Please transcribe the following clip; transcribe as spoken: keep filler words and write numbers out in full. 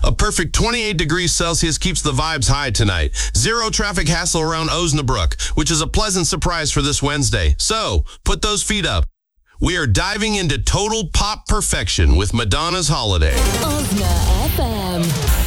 A perfect twenty-eight degrees Celsius keeps the vibes high tonight. Zero traffic hassle around Osnabrück, which is a pleasant surprise for this Wednesday. So, put those feet up. We are diving into total pop perfection with Madonna's Holiday. Osna F M.